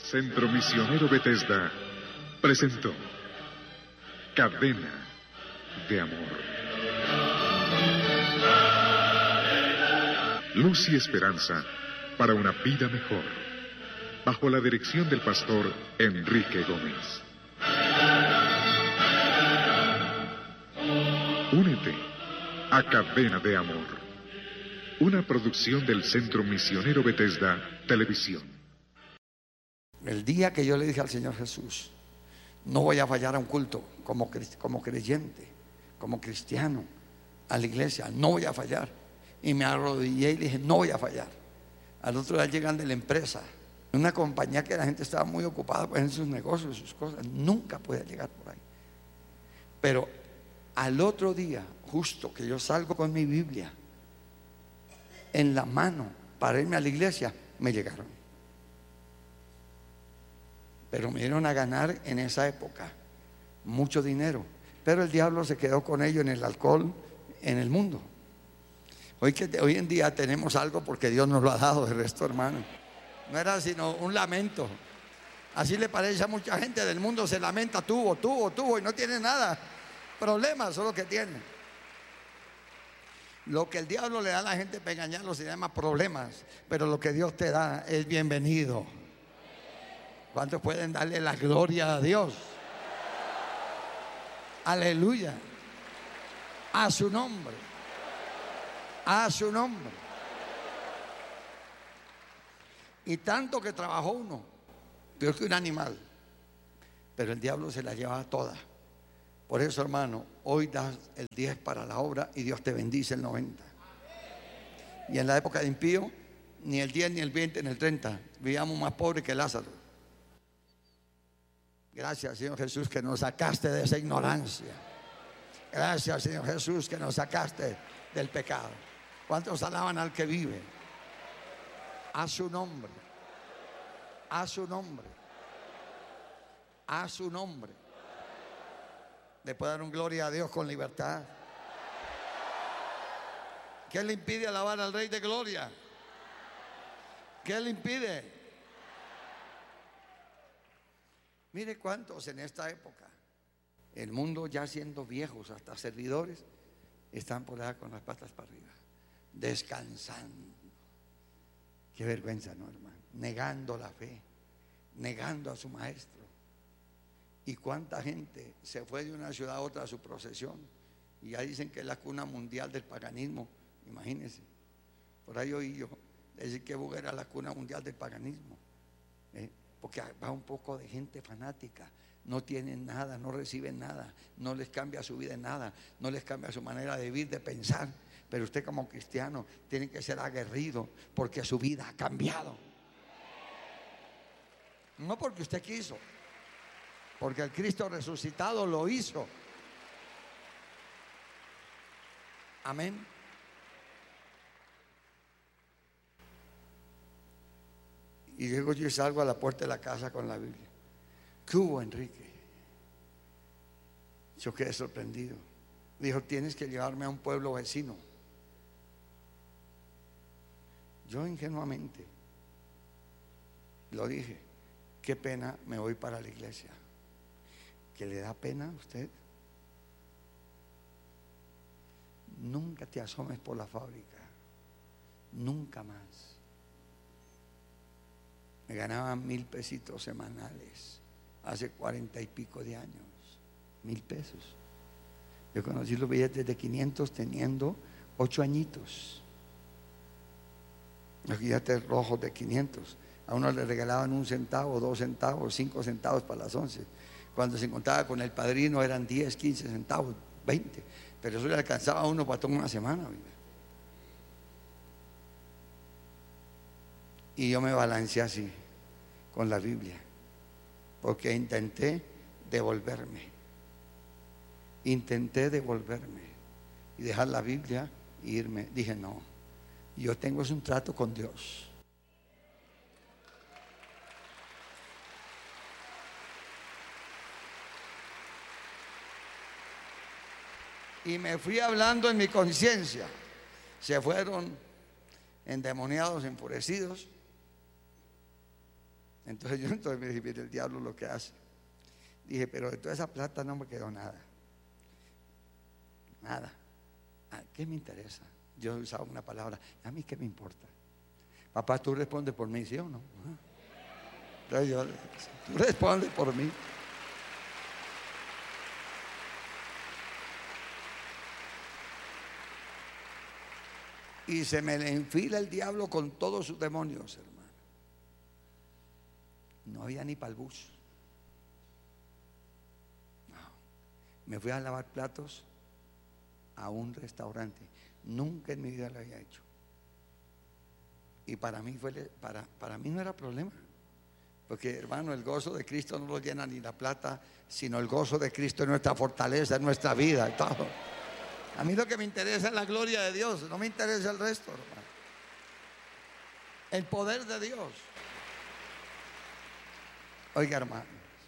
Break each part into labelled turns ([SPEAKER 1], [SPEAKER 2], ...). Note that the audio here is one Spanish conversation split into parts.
[SPEAKER 1] Centro Misionero Bethesda presentó Cadena de Amor. Luz y esperanza para una vida mejor, bajo la dirección del pastor Enrique Gómez. Únete a Cadena de Amor, una producción del Centro Misionero Bethesda Televisión.
[SPEAKER 2] El día que yo le dije al Señor Jesús, no voy a fallar a un culto como creyente, como cristiano, a la iglesia, no voy a fallar. Y me arrodillé y le dije, no voy a fallar. Al otro día llegan de la empresa, una compañía que la gente estaba muy ocupada pues, en sus negocios, sus cosas, nunca podía llegar por ahí. Pero al otro día, justo que yo salgo con mi Biblia en la mano para irme a la iglesia, me llegaron. Pero me dieron a ganar en esa época mucho dinero. Pero el diablo se quedó con ello en el alcohol, en el mundo. Hoy en día tenemos algo porque Dios nos lo ha dado, el resto, hermano. No era sino un lamento. Así le parece a mucha gente del mundo, se lamenta, tuvo y no tiene nada. Problemas son los que tienen. Lo que el diablo le da a la gente para engañarlo se llama problemas, pero lo que Dios te da es bienvenido. ¿Cuántos pueden darle la gloria a Dios? Aleluya. A su nombre. A su nombre. Y tanto que trabajó uno, peor que un animal, pero el diablo se la llevaba toda. Por eso, hermano, hoy das el 10 para la obra y Dios te bendice el 90. Y en la época de impío, ni el 10, ni el 20, ni el 30, vivíamos más pobres que Lázaro. Gracias, Señor Jesús, que nos sacaste de esa ignorancia. Gracias, Señor Jesús, que nos sacaste del pecado. ¿Cuántos alaban al que vive? A su nombre. A su nombre. A su nombre. ¿Le puede dar un gloria a Dios con libertad? ¿Qué le impide alabar al Rey de Gloria? ¿Qué le impide? Mire cuántos en esta época, el mundo ya siendo viejos, hasta servidores, están por allá con las patas para arriba, descansando. Qué vergüenza, ¿no, hermano? Negando la fe, negando a su maestro. Y cuánta gente se fue de una ciudad a otra a su procesión y ya dicen que es la cuna mundial del paganismo. Imagínense, por ahí oí yo decir que Buga era la cuna mundial del paganismo, porque va un poco de gente fanática, no tienen nada, no reciben nada, no les cambia su vida en nada, no les cambia su manera de vivir, de pensar. Pero usted como cristiano tiene que ser aguerrido porque su vida ha cambiado. No porque usted quiso, porque el Cristo resucitado lo hizo. Amén. Y luego yo salgo a la puerta de la casa con la Biblia. ¿Qué hubo, Enrique? Yo quedé sorprendido. Dijo, tienes que llevarme a un pueblo vecino. Yo ingenuamente lo dije, qué pena, me voy para la iglesia. ¿Que le da pena a usted? Nunca te asomes por la fábrica, nunca más. Me ganaba 1,000 pesitos semanales hace 40 y pico de años. 1,000 pesos. Yo conocí los billetes de 500 teniendo 8 añitos. Los billetes rojos de 500. A uno le regalaban 1 centavo, 2 centavos, 5 centavos para las 11. Cuando se encontraba con el padrino eran 10, 15 centavos, 20. Pero eso le alcanzaba a uno para toda una semana. Y yo me balanceé así con la Biblia, porque intenté devolverme y dejar la Biblia e irme. Dije, no, yo tengo un trato con Dios. Y me fui hablando en mi conciencia. Se fueron endemoniados, enfurecidos. Entonces yo entonces me dije, mire el diablo lo que hace. Dije, pero de toda esa plata no me quedó nada. Nada. ¿Qué me interesa? Yo usaba una palabra, ¿a mí qué me importa? Papá, tú respondes por mí, ¿sí o no? Entonces yo, tú respondes por mí. Y se me le enfila el diablo con todos sus demonios, hermano. No había ni para el bus. No. Me fui a lavar platos a un restaurante. Nunca en mi vida lo había hecho. Y para mí para mí no era problema. Porque, hermano, el gozo de Cristo no lo llena ni la plata, sino el gozo de Cristo es nuestra fortaleza, es nuestra vida, todo. A mí lo que me interesa es la gloria de Dios, no me interesa el resto, hermano. El poder de Dios. Oiga, hermano,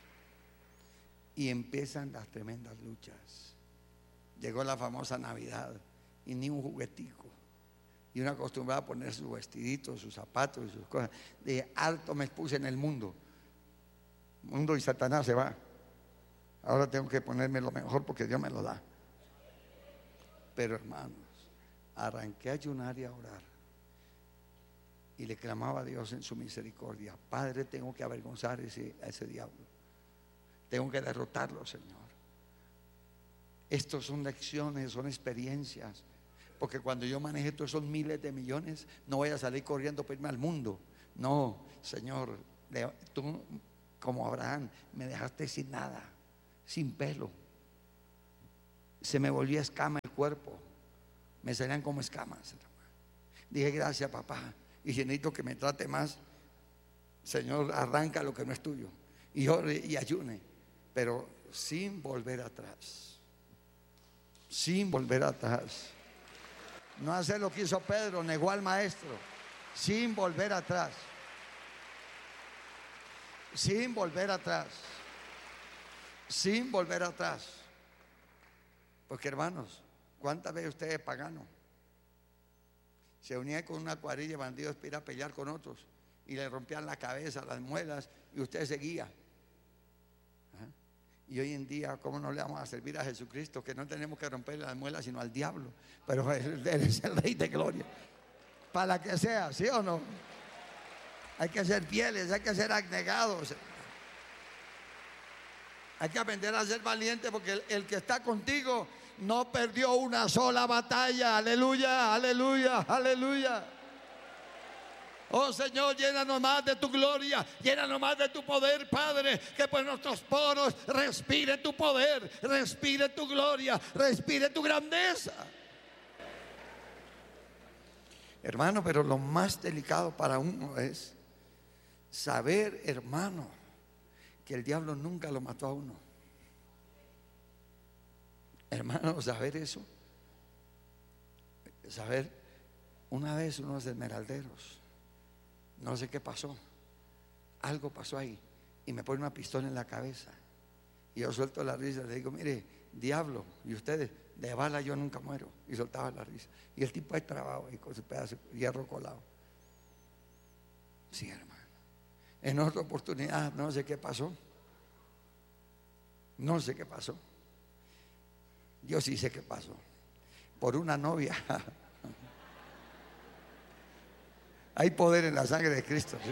[SPEAKER 2] y empiezan las tremendas luchas. Llegó la famosa Navidad y ni un juguetico. Y uno acostumbrado a poner sus vestiditos, sus zapatos y sus cosas. De harto me expuse en el mundo. Mundo y Satanás se va. Ahora tengo que ponerme lo mejor porque Dios me lo da. Pero, hermanos, arranqué a ayunar y a orar. Y le clamaba a Dios en su misericordia: Padre, tengo que avergonzar a ese diablo. Tengo que derrotarlo, Señor. Estos son lecciones, son experiencias. Porque cuando yo maneje todos esos miles de millones, no voy a salir corriendo para irme al mundo. No, Señor, tú como Abraham me dejaste sin nada, sin pelo. Se me volvía escama el cuerpo. Me salían como escamas. Dije, gracias, papá. Y si necesito que me trate más, Señor, arranca lo que no es tuyo. Y ore y ayune, pero sin volver atrás. Sin volver atrás. No hacer lo que hizo Pedro, negó al maestro. Sin volver atrás. Sin volver atrás. Sin volver atrás. Porque, hermanos, ¿cuántas veces usted es pagano? Se unía con una cuadrilla de bandidos para ir a pelear con otros y le rompían la cabeza, las muelas, y usted seguía. Y hoy en día, ¿cómo no le vamos a servir a Jesucristo? Que no tenemos que romperle las muelas sino al diablo. Pero Él es el Rey de Gloria. Para la que sea, ¿sí o no? Hay que ser fieles, hay que ser abnegados. Hay que aprender a ser valiente, porque el que está contigo no perdió una sola batalla. Aleluya, aleluya, aleluya. Oh Señor, llénanos más de tu gloria, llénanos más de tu poder, Padre. Que por nuestros poros respire tu poder, respire tu gloria, respire tu grandeza. Hermano, pero lo más delicado para uno es saber, hermano, que el diablo nunca lo mató a uno. Hermano, saber eso. Saber, una vez unos esmeralderos, no sé qué pasó, algo pasó ahí, y me pone una pistola en la cabeza. Y yo suelto la risa, le digo, mire, diablo, y ustedes, de bala yo nunca muero. Y soltaba la risa. Y el tipo ahí trabado ahí con su pedazo de hierro colado. Sí, hermano. En otra oportunidad, no sé qué pasó. No sé qué pasó. Yo sí sé qué pasó. Por una novia. Hay poder en la sangre de Cristo, ¿sí?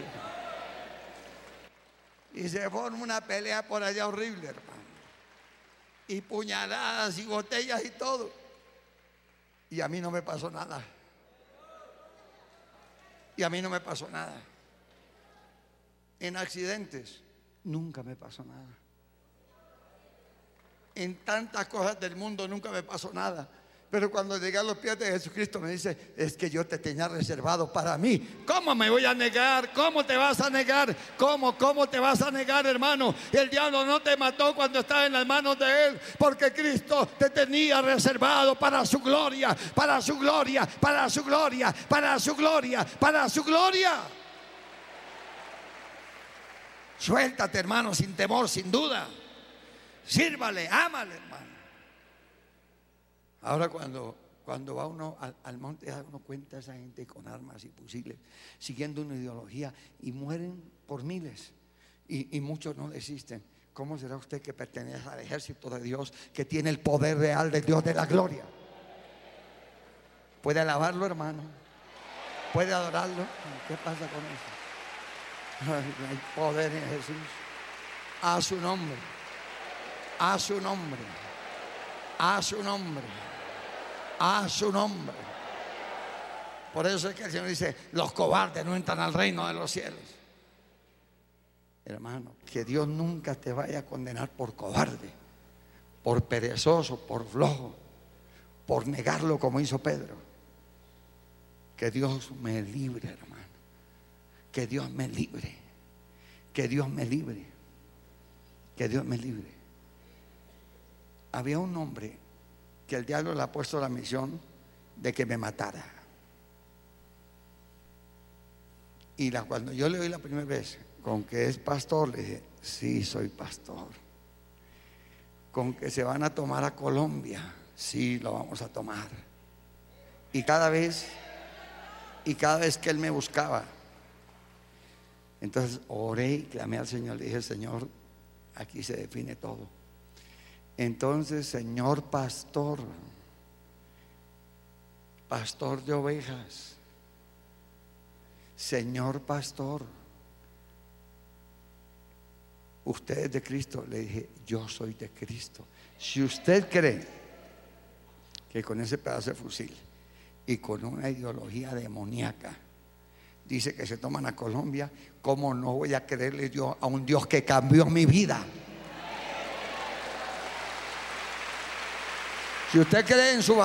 [SPEAKER 2] Y se forma una pelea por allá horrible, hermano. Y puñaladas y botellas y todo. Y a mí no me pasó nada. Y a mí no me pasó nada. En accidentes, nunca me pasó nada. En tantas cosas del mundo nunca me pasó nada. Pero cuando llegué a los pies de Jesucristo me dice, es que yo te tenía reservado para mí. ¿Cómo me voy a negar? ¿Cómo te vas a negar? ¿Cómo te vas a negar, hermano? El diablo no te mató cuando estaba en las manos de Él, porque Cristo te tenía reservado para su gloria, para su gloria, para su gloria, para su gloria, para su gloria. Suéltate, hermano, sin temor, sin duda. Sírvale, ámale, hermano. Ahora cuando va uno al monte, da uno cuenta a esa gente con armas y fusiles, siguiendo una ideología, y mueren por miles. Y muchos no desisten. ¿Cómo será usted que pertenece al ejército de Dios, que tiene el poder real del Dios de la gloria? ¿Puede alabarlo, hermano? ¿Puede adorarlo? ¿Qué pasa con eso? Hay poder en Jesús. A su nombre. A su nombre. A su nombre. A su nombre. Por eso es que el Señor dice: los cobardes no entran al reino de los cielos. Hermano, que Dios nunca te vaya a condenar por cobarde, por perezoso, por flojo, por negarlo como hizo Pedro. Que Dios me libre, hermano. Que Dios me libre. Que Dios me libre. Que Dios me libre. Había un hombre que el diablo le ha puesto la misión de que me matara. Y cuando yo le oí la primera vez, con que es pastor, le dije: sí, soy pastor. Con que se van a tomar a Colombia, sí, lo vamos a tomar. Y cada vez que él me buscaba, entonces oré y clamé al Señor. Le dije: Señor, aquí se define todo. Entonces, señor pastor, pastor de ovejas, señor pastor, usted es de Cristo. Le dije: yo soy de Cristo. Si usted cree que con ese pedazo de fusil y con una ideología demoníaca dice que se toman a Colombia, ¿cómo no voy a creerle yo a un Dios que cambió mi vida? Si usted cree en su